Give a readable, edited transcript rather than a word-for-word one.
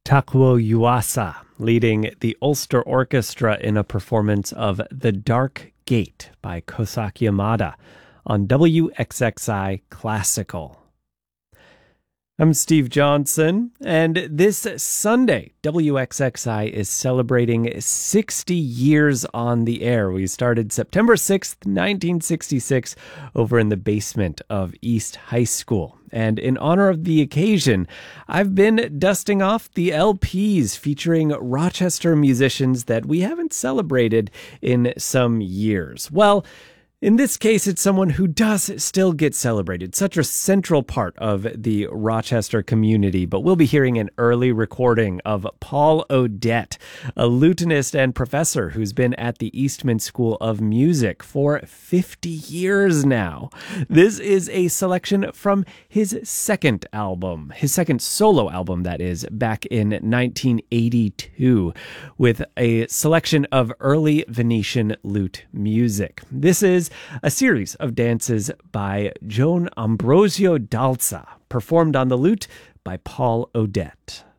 Takuo Yuasa leading the Ulster Orchestra in a performance of The Dark Gate by Kosaki Yamada on WXXI Classical. I'm Steve Johnson, and this Sunday, WXXI is celebrating 60 years on the air. We started September 6th, 1966, over in the basement of East High School. And in honor of the occasion, I've been dusting off the LPs featuring Rochester musicians that we haven't celebrated in some years. Well, in this case, it's someone who does still get celebrated, such a central part of the Rochester community. But we'll be hearing an early recording of Paul Odette, a lutenist and professor who's been at the Eastman School of Music for 50 years now. This is a selection from his second album, his second solo album, that is, back in 1982, with a selection of early Venetian lute music. This is a series of dances by Joan Ambrosio Dalza, performed on the lute by Paul Odette.